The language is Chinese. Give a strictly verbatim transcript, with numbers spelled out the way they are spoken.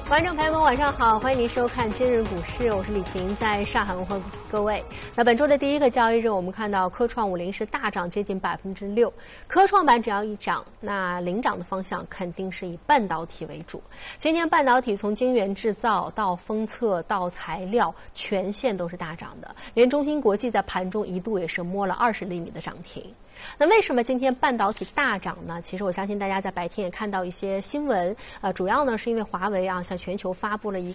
观众朋友们，晚上好，欢迎您收看今日股市，我是李婷，在上海问候各位。那本周的第一个交易日，我们看到科创五零是大涨接近百分之六，科创板只要一涨，那领涨的方向肯定是以半导体为主。今天半导体从晶圆制造到封测到材料，全线都是大涨的，连中芯国际在盘中一度也是摸了二十厘米的涨停。那为什么今天半导体大涨呢？其实我相信大家在白天也看到一些新闻，呃，主要呢是因为华为啊向全球发布了一